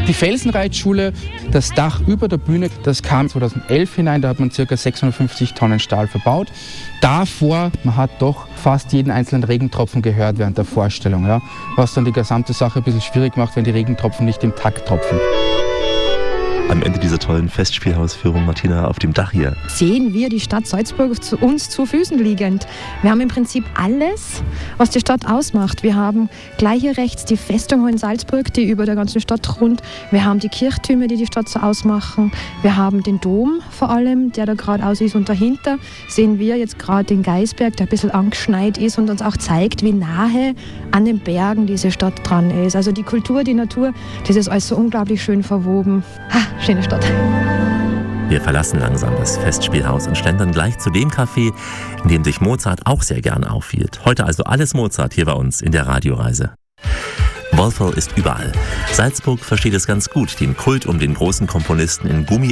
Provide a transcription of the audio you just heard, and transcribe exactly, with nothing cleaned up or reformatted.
Die Felsenreitschule, das Dach über der Bühne, das kam zweitausendelf hinein, da hat man ca. sechshundertfünfzig Tonnen Stahl verbaut. Davor, man hat doch fast jeden einzelnen Regentropfen gehört während der Vorstellung, ja, was dann die gesamte Sache ein bisschen schwierig macht, wenn die Regentropfen nicht im Takt tropfen. Am Ende dieser tollen Festspielhausführung, Martina, auf dem Dach hier, sehen wir die Stadt Salzburg zu uns zu Füßen liegend. Wir haben im Prinzip alles, was die Stadt ausmacht. Wir haben gleich hier rechts die Festung in Salzburg, die über der ganzen Stadt thront. Wir haben die Kirchtürme, die die Stadt so ausmachen. Wir haben den Dom vor allem, der da gerade aus ist. Und dahinter sehen wir jetzt gerade den Geisberg, der ein bisschen angeschneit ist und uns auch zeigt, wie nahe an den Bergen diese Stadt dran ist. Also die Kultur, die Natur, das ist alles so unglaublich schön verwoben. Ha, schöne Stadt. Wir verlassen langsam das Festspielhaus und schlendern gleich zu dem Café, in dem sich Mozart auch sehr gern aufhielt. Heute also alles Mozart hier bei uns in der Radioreise. Walthall ist überall. Salzburg versteht es ganz gut, den Kult um den großen Komponisten in Gummi